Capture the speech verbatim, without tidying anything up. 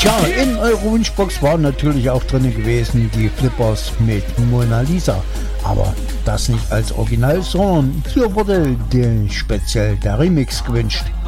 Tja, in eurer Wunschbox war natürlich auch drin gewesen die Flippers mit Mona Lisa. Aber das nicht als Original, sondern hier wurde dir speziell der Remix gewünscht.